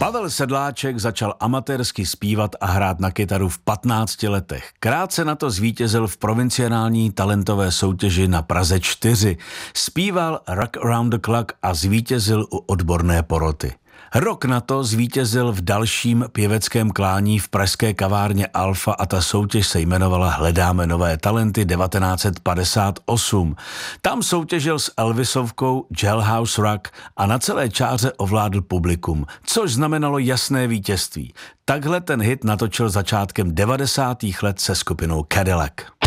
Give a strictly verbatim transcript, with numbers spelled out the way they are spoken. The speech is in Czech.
Pavel Sedláček začal amatérsky zpívat a hrát na kytaru v patnácti letech. Krátce na to zvítězil v provinciální talentové soutěži na Praze čtyři. Zpíval Rock Around the Clock a zvítězil u odborné poroty. Rok na to zvítězil v dalším pěveckém klání v pražské kavárně Alfa a ta soutěž se jmenovala Hledáme nové talenty devatenáct set padesát osm. Tam soutěžil s Elvisovkou Jailhouse Rock a na celé čáře ovládl publikum, což znamenalo jasné vítězství. Takhle ten hit natočil začátkem devadesátých let se skupinou Cadillac.